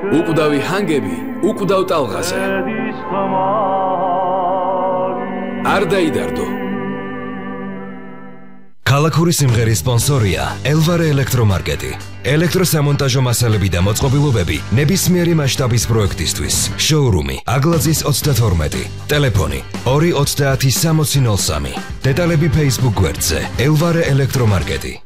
უკვდავი ჰანგები უკვდავ ტალღაზე. არ დაიდარდო. ქალაქური სიმღერის სპონსორია ელვარე ელექტრომარკეტი. ელექტროსამონტაჟო მასალები და მოწყობილობები ნებისმიერი მასშტაბის პროექტისთვის. შოურუმი აგლაძის 32. ტელეფონი 230 6003. დეტალები Facebook გვერდზე ელვარე ელექტრომარკეტი.